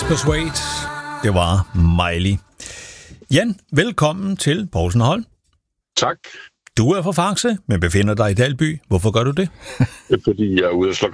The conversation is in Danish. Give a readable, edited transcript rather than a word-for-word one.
Persuade. Det var Miley. Jan, velkommen til Poulsen & Holm. Tak. Du er fra Faxe, men befinder dig i Dalby. Hvorfor gør du det? Det er fordi, jeg er ude og slå